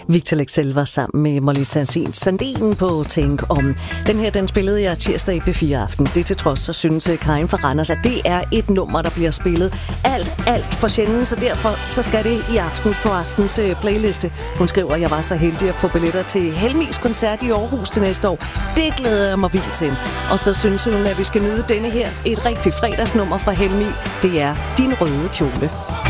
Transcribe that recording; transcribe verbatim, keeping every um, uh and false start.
Victor Leksell var sammen med Molly Sandén Sandén på Tænk Om. Den her, den spillede jeg tirsdag i P fire Aften. Det til trods, så synes Karin fra Randers, at det er et nummer, der bliver spillet alt, alt for sjældent, så derfor så skal det i aften på aftens playliste. Hun skriver, at jeg var så heldig at få billetter til Helmis koncert i Aarhus til næste år. Det glæder jeg mig vildt til. Og så synes hun, at vi skal nyde denne her, et rigtig fredagsnummer fra Helmi. Det er Din Røde Kjole.